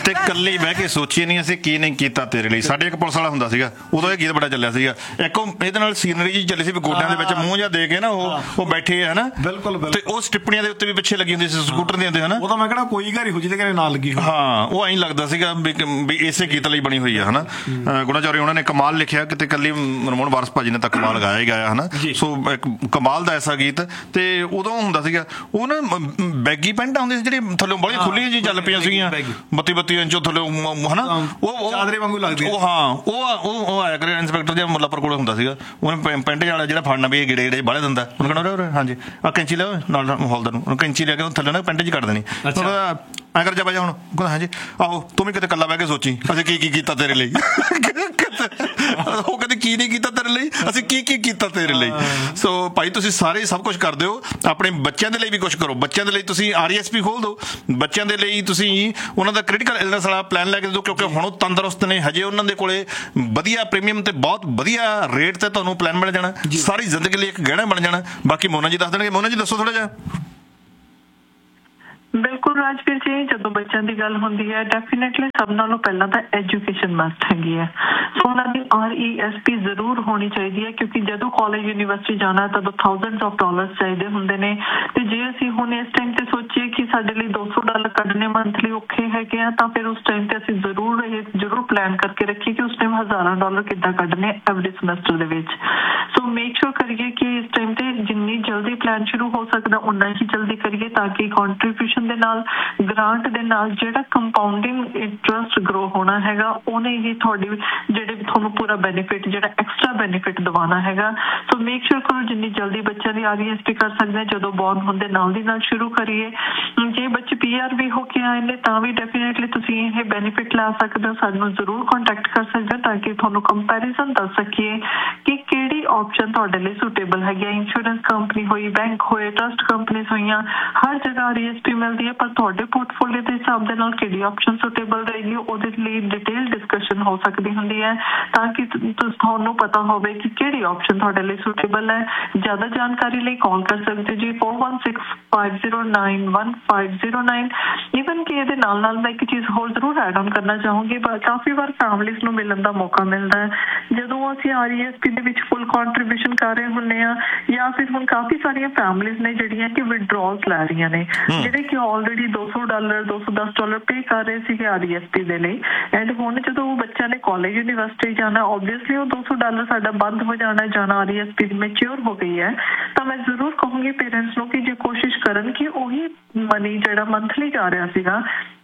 ਤੇ ਇਕੱਲੀ ਬਹਿ ਕੇ ਸੋਚੀਏ ਨਹੀਂ ਅਸੀਂ ਕੀ ਨਹੀਂ ਕੀਤਾ ਤੇਰੇ ਲਈ। ਸਾਡੇ ਇੱਕ ਪੁਲਿਸ ਵਾਲਾ ਹੁੰਦਾ ਸੀਗਾ, ਉਦੋਂ ਇਹ ਗੀਤ ਬੜਾ ਚੱਲਿਆ ਸੀਗਾ। ਇੱਕ ਇਹਦੇ ਨਾਲ ਸੀਨਰੀ ਜੀ ਚੱਲੀ ਸੀ ਵੀ ਗੋਡਿਆਂ ਦੇ ਵਿੱਚ ਮੂੰਹ ਜਿਹਾ ਦੇ ਕੇ ਨਾ ਉਹ ਬੈਠੇ ਹੈ ਨਾ, ਬਿਲਕੁਲ ਤੇ ਉਹ ਟਿੱਪਣੀਆਂ ਦੇ ਉੱਤੇ ਵੀ ਪਿੱਛੇ ਲੱਗੀ ਹੁੰਦੀ ਸੀ ਸਕੂਟਰ ਦੀਆਂ ਹਨਾ। ਉਹ ਤਾਂ ਮੈਂ ਕਹਿੰਦਾ ਕੋਈ ਘਰ ਇਹੋ ਜਿਹੇ ਘਰੇ ਨਾਲ ਲੱਗੀ। ਹਾਂ, ਉਹ ਐਂ ਲੱਗਦਾ ਸੀਗਾ ਵੀ ਇਸੇ ਗੀਤ ਲਈ ਬਣੀ ਹੋਈ ਹੈ ਹਨਾ। ਗੁਣਾ ਚੌਰੇ ਉਹਨਾਂ ਨੇ ਕਮਾਲ ਲਿਖਿਆ, ਕਿਤੇ ਇਕੱਲੀ ਮਨਮੋਹਨ ਵਾਰਸ ਭਾਜੀ ਨੇ ਤਾਂ ਕਮਾਲ ਗਾਇਆ ਹੀ ਗਾਇਆ ਹਨਾ। ਸੋ ਇੱਕ ਕਮਾਲ ਦਾ ਐਸਾ ਗੀਤ। ਤੇ ਉਦੋਂ ਹੁੰਦਾ ਸੀਗਾ ਉਹ ਨਾ ਬੈਗੀ ਪੈਂਟਾਂ ਹੁੰਦੀਆਂ ਸੀ ਜਿਹੜੀ ਥੱਲੇ ਬੜੀਆਂ ਖੁੱਲੀਆਂ ਜੀ ਚੱਲ ਪਈਆਂ ਸੀਗੀਆਂ 32 ਇੰਚ ਥੱਲੇ ਹਨਾ, ਉਹ ਚਾਦਰੇ ਵਾਂਗੂ ਲੱਗਦੀ। ਉਹ ਹਾਂ ਉਹ ਆਇਆ ਕਰੇ ਇੰਸਪੈਕਟਰ ਜਿਹਾ ਮੁੱਲਾਪੁਰ ਕੋਲ ਹੁੰਦਾ ਸੀਗਾ, ਉਹਨੇ ਪੈਂਟ ਵਾਲਾ ਜਿਹੜਾ ਫੜਨਾ ਵੀ ਗੇੜੇ ਗੇੜੇ ਬਾਹਲੇ ਦਿੰਦਾ, ਉਹਨੂੰ ਕਹਿਣਾ ਹਾਂਜੀ ਆਹ ਕੈਂਚੀ ਲਿਆਓ ਨਾਲ ਹੌਲਦਾਰ ਨੂੰ, ਉਹਨੂੰ ਕੈਂਚੀ ਲੈ ਕੇ ਥੱਲੇ ਨਾ ਪੈਂਟ 'ਚ ਕੱਢ ਦੇਣੀ। ਐਂ ਕਰ ਜਾ ਬਾਜਾ ਹੁਣ ਕਹਿੰਦਾ ਹਾਂਜੀ ਆਹੋ ਤੂੰ ਵੀ ਕਿਤੇ ਇਕੱਲਾ ਬਹਿ ਕੇ ਸੋਚੀ ਅਸੀਂ ਕੀ ਕੀਤਾ ਤੇਰੇ ਲਈ। ਉਹ ਕਹਿੰਦੇ ਕੀ ਨਹੀਂ ਕੀਤਾ ਤੇਰੇ ਲਈ, ਅਸੀਂ ਕੀ ਕੀਤਾ ਤੇਰੇ ਲਈ। ਸੋ ਭਾਈ ਤੁਸੀਂ ਸਾਰੇ ਸਭ ਕੁਛ ਕਰ ਦਿਓ, ਆਪਣੇ ਬੱਚਿਆਂ ਦੇ ਲਈ ਵੀ ਕੁਛ ਕਰੋ। ਬੱਚਿਆਂ ਦੇ ਲਈ ਤੁਸੀਂ RESP ਖੋਲ ਦਿਓ, ਬੱਚਿਆਂ ਦੇ ਲਈ ਤੁਸੀਂ ਉਹਨਾਂ ਦਾ ਕ੍ਰਿਟੀਕਲ ਇਲਨੈਸ ਵਾਲਾ ਪਲਾਨ ਲੈ ਕੇ ਦਿਓ, ਕਿਉਂਕਿ ਹੁਣ ਉਹ ਤੰਦਰੁਸਤ ਨੇ ਹਜੇ, ਉਹਨਾਂ ਦੇ ਕੋਲੇ ਵਧੀਆ ਪ੍ਰੀਮੀਅਮ ਤੇ ਬਹੁਤ ਵਧੀਆ ਰੇਟ ਤੇ ਤੁਹਾਨੂੰ ਪਲਾਨ ਮਿਲ ਜਾਣਾ, ਸਾਰੀ ਜ਼ਿੰਦਗੀ ਲਈ ਇੱਕ ਗਹਿਣਾ ਬਣ ਜਾਣਾ। ਬਾਕੀ ਮੋਨਾ ਜੀ ਦੱਸ ਦੇਣਗੇ। ਮੋਨਾ ਜੀ ਦੱਸੋ ਥੋੜਾ ਜਿਹਾ। ਬਿਲਕੁਲ ਰਾਜਵੀਰ ਜੀ, ਜਦੋਂ ਬੱਚਿਆਂ ਦੀ ਗੱਲ ਹੁੰਦੀ ਹੈ ਡੈਫੀਨੇਟਲੀ ਸਭ ਨਾਲੋਂ ਪਹਿਲਾਂ ਤਾਂ ਐਜੂਕੇਸ਼ਨ ਮਸਟ ਹੈਗੀ ਹੈ। ਸੋ ਉਹਨਾਂ ਦੀ RESP ਜ਼ਰੂਰ ਹੋਣੀ ਚਾਹੀਦੀ ਹੈ, ਕਿਉਂਕਿ ਜਦੋਂ ਕਾਲਜ ਯੂਨੀਵਰਸਿਟੀ ਜਾਣਾ ਤਾਂ $1000s ਚਾਹੀਦੇ ਹੁੰਦੇ ਨੇ। ਤੇ ਜੇ ਅਸੀਂ ਹੁਣ ਇਸ ਟਾਈਮ ਤੇ ਸੋਚੀਏ ਕਿ ਸਾਡੇ ਲਈ $200 ਕੱਢਣੇ ਮੰਥਲੀ ਔਖੇ ਹੈਗੇ ਆ, ਤਾਂ ਫਿਰ ਉਸ ਟਾਈਮ ਤੇ ਅਸੀਂ ਜ਼ਰੂਰ ਪਲਾਨ ਕਰਕੇ ਰੱਖੀਏ ਕਿ ਉਸ ਟਾਈਮ $1000 ਕਿੱਦਾਂ ਕੱਢਣੇ ਐਵਰੀ ਸਮੈਸਟਰ ਦੇ ਵਿੱਚ। ਸੋ ਮੇਕ ਸ਼ੋਰ ਕਰੀਏ ਕਿ ਇਸ ਟਾਈਮ ਤੇ ਜਿੰਨੀ ਜਲਦੀ ਪਲਾਨ ਸ਼ੁਰੂ ਹੋ ਸਕਦਾ ਉਨਾ ਹੀ ਜਲਦੀ ਕਰੀਏ, ਤਾਂ ਕਿ ਕੰਟਰੀਬਿਊਸ਼ਨ ਦੇ ਨਾਲ ਗ੍ਰਾਂਟ ਦੇ ਨਾਲ ਜਿਹੜਾ ਕੰਪਾਊਂਡਿੰਗ ਇੰਟਰਸਟ ਗਰੋ ਹੋਣਾ ਹੈਗਾ ਉਹਨੇ ਹੀ ਤੁਹਾਡੀ ਜਿਹੜੇ ਤੁਹਾਨੂੰ ਪੂਰਾ ਬੈਨੀਫਿਟ ਜਿਹੜਾ ਐਕਸਟਰਾ ਬੈਨੀਫਿਟ ਦਿਵਾਉਣਾ ਹੈਗਾ। ਸੋ ਮੇਕ ਸ਼ੋਰ ਕਰੋ ਜਿੰਨੀ ਜਲਦੀ ਬੱਚਿਆਂ ਦੀ RESP ਕਰ ਸਕਦੇ ਹਾਂ, ਜਦੋਂ ਬੌਰਨ ਹੁੰਦੇ ਨਾਲ ਦੀ ਨਾਲ ਸ਼ੁਰੂ ਕਰੀਏ। ਜੇ ਬੱਚੇ PR ਵੀ ਹੋ ਕੇ ਆਏ ਨੇ ਤਾਂ ਵੀ ਡੈਫੀਨੇਟਲੀ ਤੁਸੀਂ ਇਹ ਬੈਨੀਫਿਟ ਲੈ ਸਕਦੇ ਹੋ, ਸਾਨੂੰ ਜ਼ਰੂਰ ਕੰਟੈਕਟ ਕਰ ਸਕਦੇ ਹੋ ਤਾਂ ਕਿ ਤੁਹਾਨੂੰ ਕੰਪੈਰੀਜ਼ਨ ਦੱਸ ਸਕੀਏ ਕਿ ਕਿਹੜੀ ਆਪਸ਼ਨ ਤੁਹਾਡੇ ਲਈ ਸੁਟੇਬਲ ਹੈਗੀ। ਇੰਸ਼ੋਰੈਂਸ ਕੰਪਨੀ ਹੋਈ, ਬੈਂਕ ਹੋਏ, ਟਰਸਟ ਕੰਪਨੀਜ਼ ਹੋਈਆਂ, ਹਰ ਜਗ੍ਹਾ RESP ਮਿਲਦੀ ਹੈ, ਪਰ ਤੁਹਾਡੇ ਪੋਰਟਫੋਲੀਓ ਦੇ ਹਿਸਾਬ ਦੇ ਨਾਲ ਕਿਹੜੀ ਆਪਸ਼ਨ ਸੁਟੇਬਲ ਰਹੇਗੀ ਉਹਦੇ ਲਈ ਡਿਟੇਲ ਡਿਸਕਸ਼ਨ ਹੋ ਸਕਦੀ ਹੁੰਦੀ ਹੈ, ਤਾਂ ਕਿ ਤੁਹਾਨੂੰ ਪਤਾ ਹੋਵੇ ਕਿ ਕਿਹੜੀ ਆਪਸ਼ਨ ਤੁਹਾਡੇ ਲਈ ਸੁਟੇਬਲ ਹੈ। ਜ਼ਿਆਦਾ ਜਾਣਕਾਰੀ ਲਈ ਕਾਲ ਕਰ ਸਕਦੇ ਜੀ 4165091509। ਈਵਨ ਕਿ ਇਹਦੇ ਨਾਲ ਮੈਂ ਇੱਕ ਚੀਜ਼ ਹੋਰ ਜ਼ਰੂਰ ਐਡ ਆਨ ਕਰਨਾ ਚਾਹੂੰਗੀ, ਕਾਫੀ ਵਾਰ ਫੈਮਲੀਜ਼ ਨੂੰ ਮਿਲਣ ਦਾ ਮੌਕਾ ਮਿਲਦਾ ਹੈ ਜਦੋਂ ਅਸੀਂ RESP ਦੇ ਵਿੱਚ ਫੁੱਲ ਕੰਟਰੀਬਿਊਸ਼ਨ ਕਰ ਰਹੇ ਹੁੰਦੇ ਹਾਂ, ਜਾਂ ਫਿਰ ਹੁਣ ਕਾਫੀ ਸਾਰੀਆਂ ਫੈਮਲੀਜ਼ ਨੇ ਜਿਹੜੀਆਂ ਕਿ ਵਿਡਰੋਲਸ ਲੈ ਰਹੀਆਂ ਨੇ, ਜਿਹੜੇ ਕਿ ਆਲਰੇਡੀ $200 $210 ਪੇ ਕਰ ਰਹੇ ਸੀਗੇ RESP ਦੇ ਲਈ। ਐਂਡ ਹੁਣ ਜਦੋਂ ਬੱਚਿਆਂ ਨੇ ਕਾਲਜ ਯੂਨੀਵਰਸਿਟੀ ਜਾਣਾ, ਓਬਵੀਅਸਲੀ ਉਹ $200 ਸਾਡਾ ਬੰਦ ਹੋ ਜਾਣਾ RESP ਮੈਚਿਓਰ ਹੋ ਗਈ ਹੈ। ਤਾਂ ਮੈਂ ਜ਼ਰੂਰ ਕਹੂੰਗੀ ਪੇਰੈਂਟਸ ਨੂੰ ਕਿ ਜੇ ਕੋਸ਼ਿਸ਼ ਕਰਨ ਕਿ ਉਹੀ ਮਨੀ ਜਿਹੜਾ ਮੰਥਲੀ ਜਾ ਰਿਹਾ ਸੀਗਾ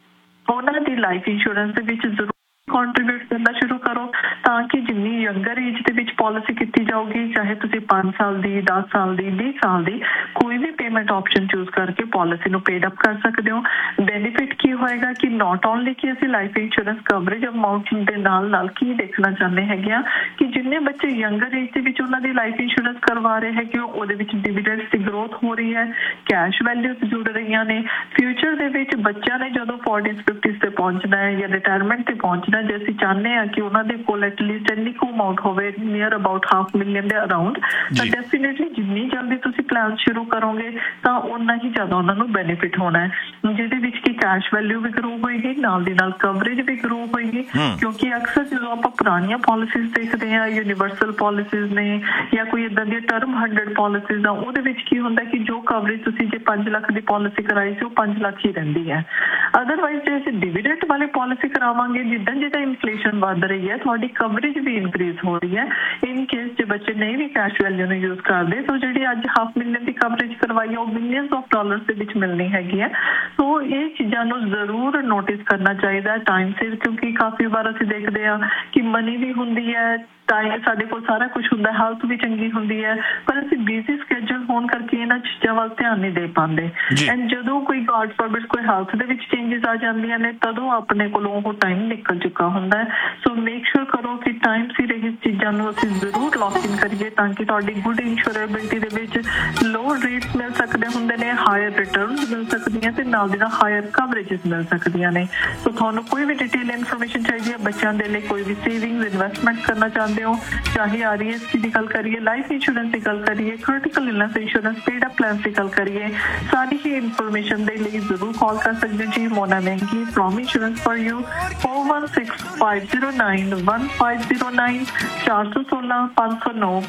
ਉਹਨਾਂ ਦੀ ਲਾਈਫ ਇੰਸ਼ੋਰੈਂਸ ਦੇ ਵਿੱਚ ਜ਼ਰੂਰ ਕੰਟਰੀਬਿਊਟ ਕਰਨਾ ਸ਼ੁਰੂ ਕਰੋ, ਤਾਂ ਕਿ ਜਿੰਨੀ ਯੰਗਰ ਏਜ ਦੇ ਵਿੱਚ ਪਾਲਿਸੀ ਕੀਤੀ ਜਾਊਗੀ, ਚਾਹੇ ਤੁਸੀਂ 5 ਸਾਲ ਦੀ, 10 ਸਾਲ ਦੀ, 20 ਸਾਲ ਦੀ, ਕੋਈ ਵੀ ਪੇਮੈਂਟ ਆਪਸ਼ਨ ਚੂਜ਼ ਕਰਕੇ ਪਾਲਿਸੀ ਨੂੰ ਪੇਡ ਅਪ ਕਰ ਸਕਦੇ ਹੋ। ਬੈਨੀਫਿਟ ਕੀ ਹੋਏਗਾ ਕਿ ਨਾਟ ਓਨਲੀ ਕਿ ਅਸੀਂ ਲਾਈਫ ਇੰਸ਼ੋਰੈਂਸ ਕਵਰੇਜ ਅਮਾਊਂਟ ਦੇ ਨਾਲ ਕੀ ਦੇਖਣਾ ਚਾਹੁੰਦੇ ਹੈਗੇ ਆ ਕਿ ਜਿੰਨੇ ਬੱਚੇ ਯੰਗਰ ਏਜ ਦੇ ਵਿੱਚ ਉਹਨਾਂ ਦੀ ਲਾਈਫ ਇੰਸ਼ੋਰੈਂਸ ਕਰਵਾ ਰਹੇ ਹੈਗੇ ਉਹਦੇ ਵਿੱਚ ਡਿਵੀਡੈਂਡਸ ਦੀ ਗਰੋਥ ਹੋ ਰਹੀ ਹੈ, ਕੈਸ਼ ਵੈਲਿਊਜ਼ ਜੁੜ ਰਹੀਆਂ ਨੇ। ਫਿਊਚਰ ਦੇ ਵਿੱਚ ਬੱਚਿਆਂ ਨੇ ਜਦੋਂ 40s 50s ਤੇ ਪਹੁੰਚਣਾ ਹੈ ਜਾਂ ਰਿਟਾਇਰਮੈਂਟ ਤੇ ਪਹੁੰਚਣਾ, ਜੇ ਅਸੀਂ ਚਾਹੁੰਦੇ ਹਾਂ ਕਿ ਉਹਨਾਂ ਦੇ ਕੋਲ ਐਟਲੀਸਟ ਇੰਨੀ ਕੁ ਅਮਾਊਂਟ ਹੋਵੇ ਨੀਅਰ ਅਬਾਊਟ $500,000 ਦੇ ਅਰਾਊਂਡ, ਤਾਂ ਡੈਫੀਨੇਟਲੀ ਜਿੰਨੀ ਜਲਦੀ ਤੁਸੀਂ ਪਲਾਨ ਸ਼ੁਰੂ ਕਰੋਗੇ ਤਾਂ ਉਨਾ ਹੀ ਜ਼ਿਆਦਾ ਉਹਨਾਂ ਨੂੰ ਬੈਨੀਫਿਟ ਹੋਣਾ ਹੈ, ਜਿਹਦੇ ਵਿੱਚ ਕਿ ਕੈਸ਼ ਵੈਲਿਊ ਵੀ ਗਰੋ ਹੋਏਗੀ, ਨਾਲ ਦੀ ਨਾਲ ਕਵਰੇਜ ਵੀ ਗਰੋ ਹੋਏਗੀ। ਕਿਉਂਕਿ ਅਕਸਰ ਜਦੋਂ ਆਪਾਂ ਪੁਰਾਣੀਆਂ ਪਾਲਿਸੀਜ਼ ਦੇਖਦੇ ਹਾਂ, ਯੂਨੀਵਰਸਲ ਪਾਲਿਸੀਜ਼ ਨੇ ਜਾਂ ਕੋਈ ਇੱਦਾਂ ਦੀਆਂ ਟਰਮ 100 ਪਾਲਿਸੀਜ਼ ਆ, ਉਹਦੇ ਵਿੱਚ ਕੀ ਹੁੰਦਾ ਕਿ ਜੋ ਕਵਰੇਜ ਤੁਸੀਂ ਜੇ 5 ਲੱਖ ਦੀ ਪਾਲਿਸੀ ਕਰਾਈ ਸੀ ਉਹ 5 ਲੱਖ ਹੀ ਰਹਿੰਦੀ ਹੈ। ਅਦਰਵਾਈਜ਼ ਜੇ ਅਸੀਂ ਡਿਵੀਡੈਂਟ ਵਾਲੀ ਪਾਲਿਸੀ ਕਰਾਵਾਂਗੇ, ਜਿੱਦਾਂ ਇਨਫਲੇਸ਼ਨ ਵੱਧ ਰਹੀ ਹੈ ਤੁਹਾਡੀ ਕਵਰੇਜ ਵੀ ਇਨਕਰੀਜ਼ ਹੋ ਰਹੀ ਹੈ। ਇਨ ਕੇਸ ਜੇ ਬੱਚੇ ਨਹੀਂ ਵੀ ਕੈਸ਼ ਵੈਲਿਊ ਨੂੰ ਯੂਜ਼ ਕਰਦੇ, ਤਾਂ ਜਿਹੜੀ ਅੱਜ $500,000 ਦੀ ਕਵਰੇਜ ਕਰਵਾਈ ਉਹ $millions ਦੇ ਵਿੱਚ ਮਿਲਣੀ ਹੈਗੀ ਹੈ। ਸੋ ਇਹ ਚੀਜ਼ਾਂ ਨੂੰ ਜ਼ਰੂਰ ਨੋਟਿਸ ਕਰਨਾ ਚਾਹੀਦਾ ਟਾਈਮ ਸਿਰ, ਕਿਉਂਕਿ ਕਾਫੀ ਵਾਰ ਅਸੀਂ ਦੇਖਦੇ ਹਾਂ ਕਿ ਮਨੀ ਵੀ ਹੁੰਦੀ ਹੈ, ਟਾਈਮ ਸਾਡੇ ਕੋਲ ਸਾਰਾ ਕੁਝ ਹੁੰਦਾ, ਹੈਲਥ ਵੀ ਚੰਗੀ ਹੁੰਦੀ ਹੈ, ਪਰ ਅਸੀਂ ਬਿਜ਼ੀ ਸਕੇਜੂਲ ਹੋਣ ਕਰਕੇ ਇਹਨਾਂ ਚੀਜ਼ਾਂ ਵੱਲ ਧਿਆਨ ਨਹੀਂ ਦੇ ਪਾਉਂਦੇ। ਐਂਡ ਜਦੋਂ ਕੋਈ ਗॉड ਫॉरबिड ਕੋਈ ਹੈਲਥ ਦੇ ਵਿੱਚ ਚੇਂਜਸ ਆ ਜਾਂਦੀਆਂ ਨੇ, ਤਦੋਂ ਆਪਣੇ ਕੋਲੋਂ ਉਹ ਟਾਈਮ ਨਿਕਲ ਚੁੱਕਾ ਚੁੱਕਾ ਹੁੰਦਾ ਹੈ। ਸੋ ਮੇਕ ਸ਼ੋਰ ਕਰੋ ਕਿ ਟਾਈਮ ਸਿਰ ਇਹ ਚੀਜ਼ਾਂ ਨੂੰ ਅਸੀਂ ਜ਼ਰੂਰ ਲੌਕ ਇਨ ਕਰੀਏ ਤਾਂ ਕਿ ਤੁਹਾਡੀ ਗੁੱਡ ਇੰਸ਼ੋਰੇਬਿਲਟੀ ਦੇ ਵਿੱਚ ਲੋਅਰ ਰੇਟਸ ਮਿਲ ਸਕਦੇ ਹੁੰਦੇ ਨੇ, ਹਾਇਰ ਰਿਟਰਨਸ ਮਿਲ ਸਕਦੀਆਂ ਤੇ ਨਾਲ ਦੀ ਨਾਲ ਹਾਇਰ ਕਵਰੇਜਸ ਮਿਲ ਸਕਦੀਆਂ ਨੇ। ਸੋ ਤੁਹਾਨੂੰ ਕੋਈ ਵੀ ਡਿਟੇਲ ਇਨਫੋਰਮੇਸ਼ਨ ਚਾਹੀਦੀ ਹੈ ਬੱਚਿਆਂ ਦੇ ਲਈ, ਕੋਈ ਵੀ ਸੇਵਿੰਗਸ ਇਨਵੈਸਟਮੈਂਟ ਕਰਨਾ ਚਾਹੁੰਦੇ ਹੋ, ਚਾਹੇ RESP ਦੀ ਗੱਲ ਕਰੀਏ, ਲਾਈਫ ਇੰਸ਼ੋਰੈਂਸ ਦੀ ਗੱਲ ਕਰੀਏ, critical illness insurance, paid up plan ਦੀ ਗੱਲ ਕਰੀਏ, ਸਾਰੀ ਹੀ ਇਨਫੋਰਮੇਸ਼ਨ ਦੇ ਲਈ ਜ਼ਰੂਰ ਕਾਲ ਕਰ ਸਕਦੇ ਹੋ ਜੀ। ਮੋਨਾ ਮਹਿੰਗੀ ਫਰੋਮ ਇੰਸ਼ੋਰੈਂਸ ਫॉर यू 4165091509 416 509